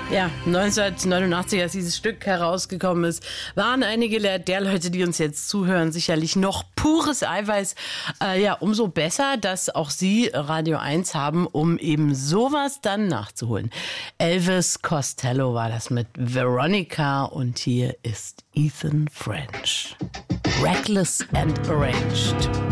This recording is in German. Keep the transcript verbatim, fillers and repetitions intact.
Ja, neunzehnhundertneunundachtzig, als dieses Stück herausgekommen ist, waren einige der Leute, die uns jetzt zuhören, sicherlich noch pures Eiweiß. Äh, ja, umso besser, dass auch Sie Radio eins haben, um eben sowas dann nachzuholen. Elvis Costello war das mit Veronica und hier ist Ethan French. Reckless and Arranged.